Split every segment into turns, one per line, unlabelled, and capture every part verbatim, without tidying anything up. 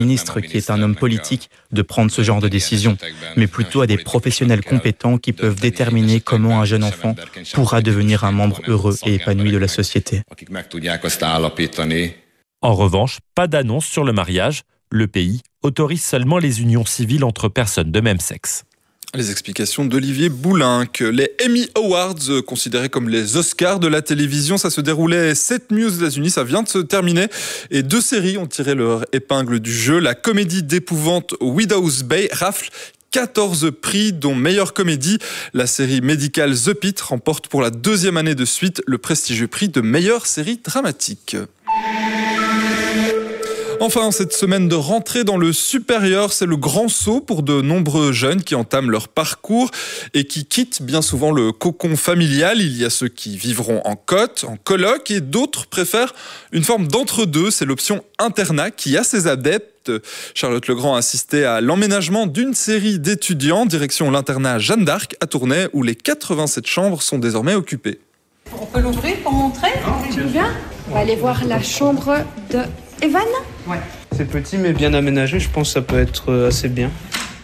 ministre, qui est un homme politique, de prendre ce genre de décision, mais plutôt à des professionnels compétents qui peuvent déterminer comment un jeune enfant pourra devenir un membre heureux et épanoui de la société.
En revanche, pas d'annonce sur le mariage. Le pays autorise seulement les unions civiles entre personnes de même sexe.
Les explications d'Olivier Boulinck. Les Emmy Awards, considérés comme les Oscars de la télévision, ça se déroulait cette nuit aux États-Unis, ça vient de se terminer. Et deux séries ont tiré leur épingle du jeu. La comédie d'épouvante Widow's Bay rafle quatorze prix, dont meilleure comédie. La série médicale The Pitt remporte pour la deuxième année de suite le prestigieux prix de meilleure série dramatique. Enfin, cette semaine de rentrée dans le supérieur, c'est le grand saut pour de nombreux jeunes qui entament leur parcours et qui quittent bien souvent le cocon familial. Il y a ceux qui vivront en cote, en coloc, et d'autres préfèrent une forme d'entre-deux. C'est l'option internat qui a ses adeptes. Charlotte Legrand a assisté à l'emménagement d'une série d'étudiants, direction l'internat Jeanne d'Arc à Tournai, où les quatre-vingt-sept chambres sont désormais occupées.
On peut l'ouvrir pour montrer? Tu veux bien? On va aller voir la chambre de Evan.
Ouais. C'est petit mais bien aménagé, je pense que ça peut être assez bien.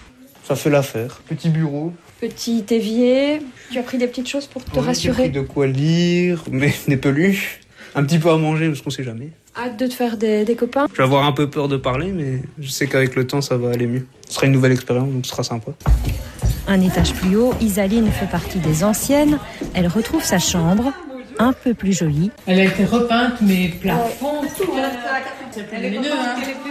Ça fait l'affaire. Petit bureau.
Petit évier. Tu as pris des petites choses pour te
ouais,
rassurer?
J'ai pris de quoi lire, mais des peluches. Un petit peu à manger parce qu'on sait jamais.
Hâte de te faire des, des copains?
Je vais avoir un peu peur de parler, mais je sais qu'avec le temps ça va aller mieux. Ce sera une nouvelle expérience, donc ce sera sympa.
Un étage plus haut, Isaline fait partie des anciennes. Elle retrouve sa chambre, un peu plus jolie.
Elle a été repeinte, mais plafond, tout. C'est lumineux, hein.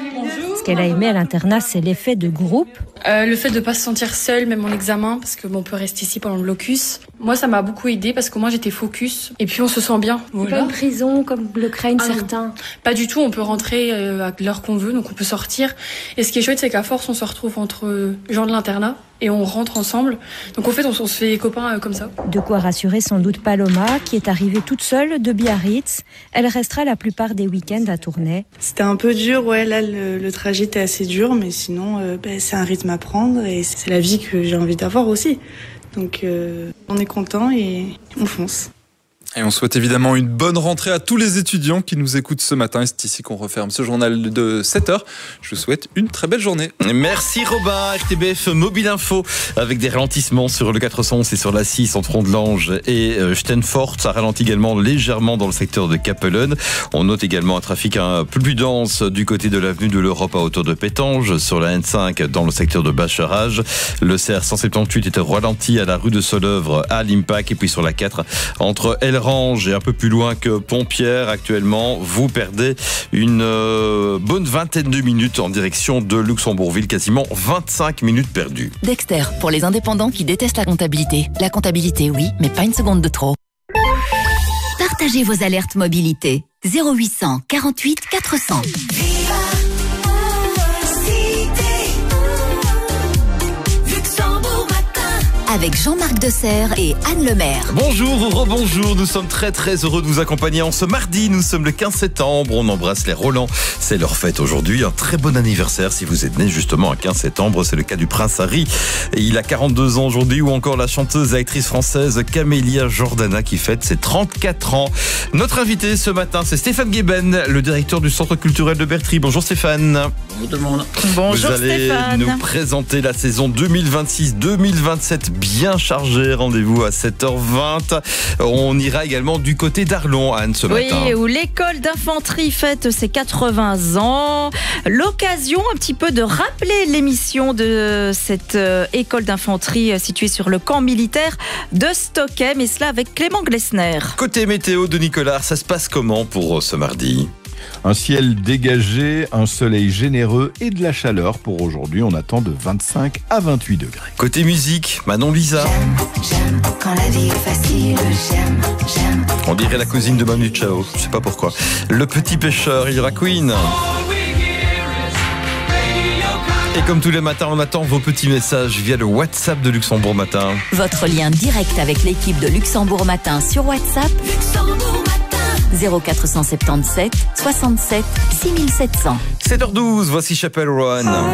Ce qu'elle a aimé à l'internat, c'est l'effet de groupe.
Euh, le fait de ne pas se sentir seule, même en examen, parce que bon, on peut rester ici pendant le blocus. Moi, ça m'a beaucoup aidé parce que moi, j'étais focus. Et puis, on se sent bien.
C'est pas une prison comme le craignent
ah,
certains.
Pas du tout. On peut rentrer euh, à l'heure qu'on veut, donc on peut sortir. Et ce qui est chouette, c'est qu'à force, on se retrouve entre gens de l'internat et on rentre ensemble. Donc en fait, on, on se fait copains euh, comme ça.
De quoi rassurer sans doute Paloma, qui est arrivée toute seule de Biarritz. Elle restera la plupart des week-ends à Tournai.
C'était un peu dur, ouais. Là, le, le trajet était assez dur, mais sinon, euh, bah, c'est un rythme à prendre et c'est la vie que j'ai envie d'avoir aussi. Donc, euh, on est content et on fonce.
Et on souhaite évidemment une bonne rentrée à tous les étudiants qui nous écoutent ce matin. Et c'est ici qu'on referme ce journal de sept heures. Je vous souhaite une très belle journée.
Merci Robin. R T B F Mobile Info avec des ralentissements sur le quatre cent onze et sur la six entre Rondelange et Steinfort. Ça ralentit également légèrement dans le secteur de Capellen. On note également un trafic un peu plus dense du côté de l'avenue de l'Europe à hauteur de Pétange, sur la N cinq dans le secteur de Bacherage. Le C R cent soixante-dix-huit est ralenti à la rue de Solœuvre à l'Impac, et puis sur la quatre entre Elrange et un peu plus loin que Pompierre actuellement, vous perdez une euh, bonne vingtaine de minutes en direction de Luxembourgville, quasiment vingt-cinq minutes perdues.
Dexter, pour les indépendants qui détestent la comptabilité. La comptabilité, oui, mais pas une seconde de trop. Partagez vos alertes mobilité. zéro huit cent quarante-huit quatre cents. Avec Jean-Marc Desserre et Anne Lemaire.
Bonjour ou rebonjour, nous sommes très très heureux de vous accompagner en ce mardi. Nous sommes le quinze septembre, on embrasse les Roland. C'est leur fête aujourd'hui, un très bon anniversaire si vous êtes né justement un quinze septembre. C'est le cas du prince Harry, et il a quarante-deux ans aujourd'hui. Ou encore la chanteuse et actrice française Camélia Jordana qui fête ses trente-quatre ans. Notre invité ce matin, c'est Stéphane Gueben, le directeur du Centre culturel de Bertry. Bonjour Stéphane.
Bonjour tout le monde.
Bonjour Vous allez
Stéphane.
nous présenter la saison deux mille vingt-six deux mille vingt-sept bien chargé. Rendez-vous à sept heures vingt. On ira également du côté d'Arlon, Anne, ce
oui,
matin.
Oui, où l'école d'infanterie fête ses quatre-vingts ans. L'occasion un petit peu de rappeler l'émission de cette euh, école d'infanterie située sur le camp militaire de Stockem, et cela avec Clément Glessner.
Côté météo de Nicolas, ça se passe comment pour ce mardi ?
Un ciel dégagé, un soleil généreux et de la chaleur. Pour aujourd'hui, on attend de vingt-cinq à vingt-huit degrés.
Côté musique, Manon Lisa.
J'aime, j'aime quand la vie est facile. J'aime, j'aime.
On dirait la cousine de Manu Chao, je sais pas pourquoi. Le petit pêcheur, il y aura Queen. Et comme tous les matins, on attend vos petits messages via le WhatsApp de Luxembourg Matin.
Votre lien direct avec l'équipe de Luxembourg Matin sur WhatsApp.
Luxembourg Matin.
zéro quatre cent soixante-dix-sept soixante-sept six mille sept cents.
sept heures douze, voici Chapel Roan.